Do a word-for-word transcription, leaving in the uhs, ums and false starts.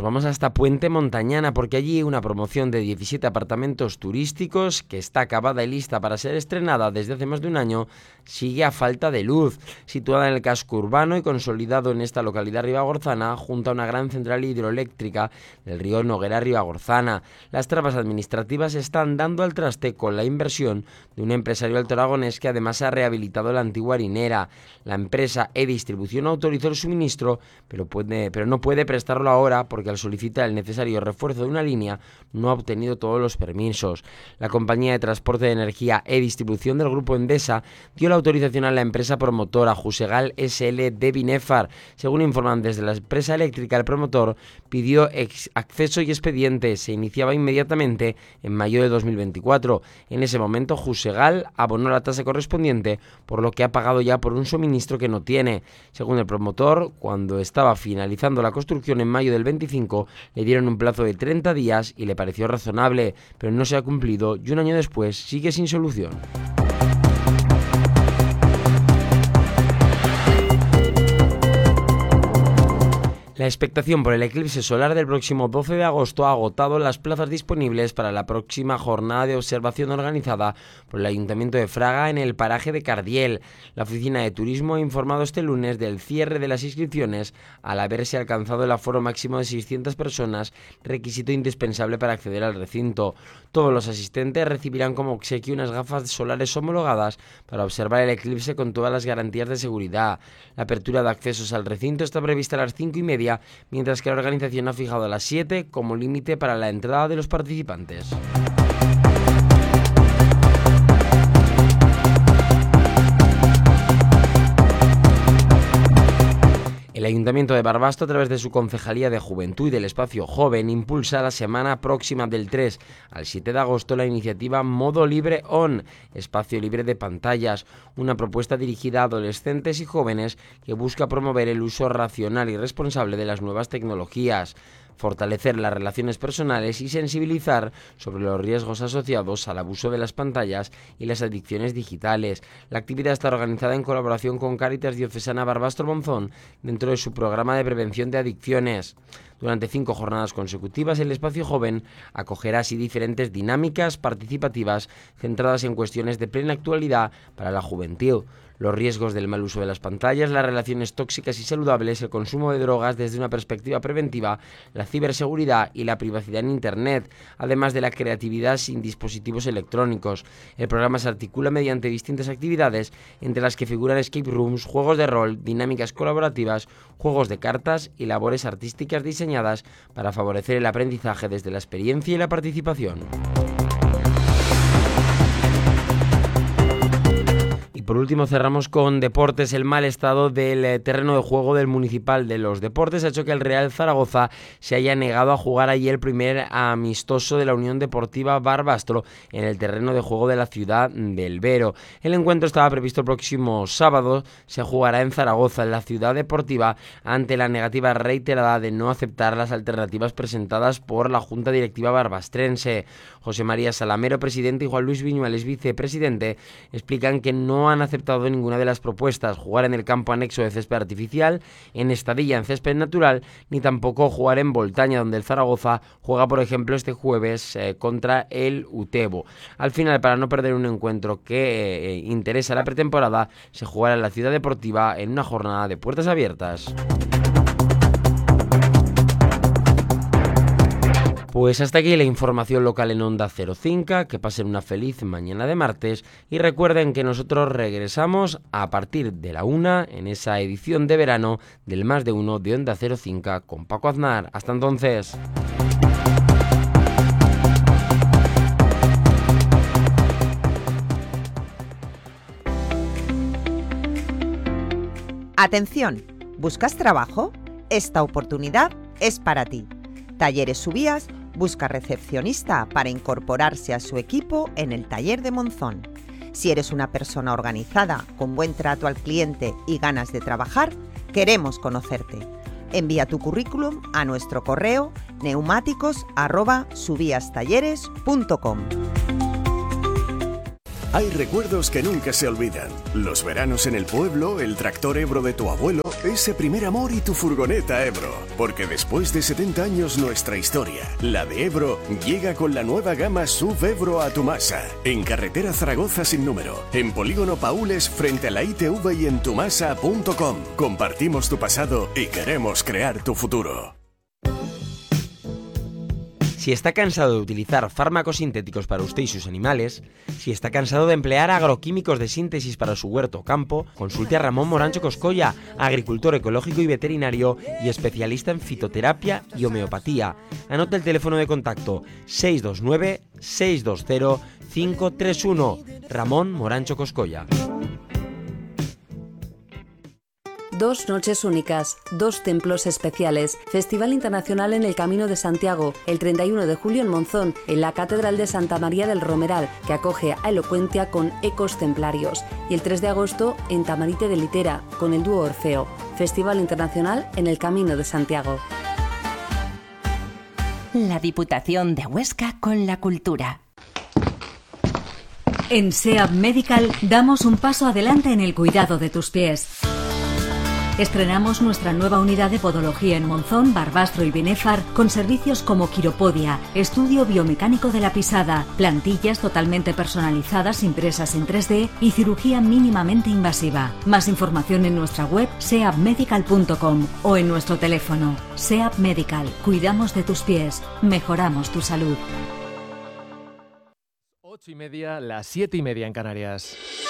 vamos hasta Puente Montañana porque allí una promoción de diecisiete apartamentos turísticos que está acabada y lista para ser estrenada desde hace más de un año sigue a falta de luz. Situada en el casco urbano y consolidado en esta localidad ribagorzana junto a una gran central hidroeléctrica del río Noguera Ribagorzana. Las trabas administrativas están dando al traste con la inversión de un empresario altoaragonés que además ha rehabilitado la antigua harinera. La empresa E-Distribución autorizó el suministro, pero, puede, pero no puede prestarlo ahora porque al solicitar el necesario refuerzo de una línea no ha obtenido todos los permisos. La compañía de transporte de energía E-Distribución del grupo Endesa dio la autorización a la empresa promotora Jusegal S L de Binefar. Según informan desde la empresa eléctrica, el promotor pidió ex acceso y expediente. Se iniciaba inmediatamente en mayo de dos mil veinticuatro. En ese momento Jusegal abonó la tasa correspondiente, por lo que ha pagado ya por un suministro que no tiene. Según el promotor, cuando estaba finalizando la construcción en mayo del veinticinco, le dieron un plazo de treinta días y le pareció razonable, pero no se ha cumplido y un año después sigue sin solución. La expectación por el eclipse solar del próximo doce de agosto ha agotado las plazas disponibles para la próxima jornada de observación organizada por el Ayuntamiento de Fraga en el paraje de Cardiel. La Oficina de Turismo ha informado este lunes del cierre de las inscripciones al haberse alcanzado el aforo máximo de seiscientas personas, requisito indispensable para acceder al recinto. Todos los asistentes recibirán como obsequio unas gafas solares homologadas para observar el eclipse con todas las garantías de seguridad. La apertura de accesos al recinto está prevista a las cinco y media, mientras que la organización ha fijado a las siete como límite para la entrada de los participantes. El Ayuntamiento de Barbastro, a través de su Concejalía de Juventud y del Espacio Joven, impulsa la semana próxima del tres al siete de agosto la iniciativa Modo Libre On, espacio libre de pantallas, una propuesta dirigida a adolescentes y jóvenes que busca promover el uso racional y responsable de las nuevas tecnologías, fortalecer las relaciones personales y sensibilizar sobre los riesgos asociados al abuso de las pantallas y las adicciones digitales. La actividad está organizada en colaboración con Cáritas Diocesana Barbastro Monzón dentro de su programa de prevención de adicciones. Durante cinco jornadas consecutivas, el Espacio Joven acogerá así diferentes dinámicas participativas centradas en cuestiones de plena actualidad para la juventud. Los riesgos del mal uso de las pantallas, las relaciones tóxicas y saludables, el consumo de drogas desde una perspectiva preventiva, la ciberseguridad y la privacidad en Internet, además de la creatividad sin dispositivos electrónicos. El programa se articula mediante distintas actividades, entre las que figuran escape rooms, juegos de rol, dinámicas colaborativas, juegos de cartas y labores artísticas diseñadas para favorecer el aprendizaje desde la experiencia y la participación. Por último, cerramos con deportes. El mal estado del terreno de juego del Municipal de los Deportes ha hecho que el Real Zaragoza se haya negado a jugar allí el primer amistoso de la Unión Deportiva Barbastro en el terreno de juego de la ciudad del Vero. El encuentro estaba previsto el próximo sábado, se jugará en Zaragoza, en la ciudad deportiva, ante la negativa reiterada de no aceptar las alternativas presentadas por la Junta Directiva barbastrense. José María Salamero, presidente, y Juan Luis Viñuales, vicepresidente, explican que no han aceptado ninguna de las propuestas, jugar en el campo anexo de césped artificial, en Estadilla en césped natural, ni tampoco jugar en Voltaña, donde el Zaragoza juega, por ejemplo, este jueves eh, contra el Utebo. Al final, para no perder un encuentro que eh, interesa a la pretemporada, se jugará en la ciudad deportiva en una jornada de puertas abiertas. Pues hasta aquí la información local en Onda Cero Cinco. Que pasen una feliz mañana de martes y recuerden que nosotros regresamos a partir de la una en esa edición de verano del Más de Uno de Onda Cero Cinco con Paco Aznar. Hasta entonces. Atención, ¿buscas trabajo? Esta oportunidad es para ti. Talleres Subías busca recepcionista para incorporarse a su equipo en el taller de Monzón. Si eres una persona organizada, con buen trato al cliente y ganas de trabajar, queremos conocerte. Envía tu currículum a nuestro correo neumáticos arroba subíastalleres punto com. Hay recuerdos que nunca se olvidan. Los veranos en el pueblo, el tractor Ebro de tu abuelo, ese primer amor y tu furgoneta Ebro. Porque después de setenta años nuestra historia, la de Ebro, llega con la nueva gama S U V Ebro a Tumasa. En carretera Zaragoza sin número, en Polígono Paules frente a la I T V y en tumasa punto com. Compartimos tu pasado y queremos crear tu futuro. Si está cansado de utilizar fármacos sintéticos para usted y sus animales, si está cansado de emplear agroquímicos de síntesis para su huerto o campo, consulte a Ramón Morancho Coscolla, agricultor ecológico y veterinario y especialista en fitoterapia y homeopatía. Anota el teléfono de contacto seis dos nueve, seis dos cero, cinco tres uno. Ramón Morancho Coscolla. Dos noches únicas, dos templos especiales, Festival Internacional en el Camino de Santiago, el treinta y uno de julio en Monzón, en la Catedral de Santa María del Romeral, que acoge a Elocuentia con ecos templarios, y el tres de agosto en Tamarite de Litera, con el dúo Orfeo, Festival Internacional en el Camino de Santiago. La Diputación de Huesca con la cultura. En SEAT Medical damos un paso adelante en el cuidado de tus pies. Estrenamos nuestra nueva unidad de podología en Monzón, Barbastro y Binefar, con servicios como quiropodia, estudio biomecánico de la pisada, plantillas totalmente personalizadas impresas en tres D y cirugía mínimamente invasiva. Más información en nuestra web seat medical punto com o en nuestro teléfono. SEAT Medical, cuidamos de tus pies, mejoramos tu salud. Ocho y media, las siete y media en Canarias.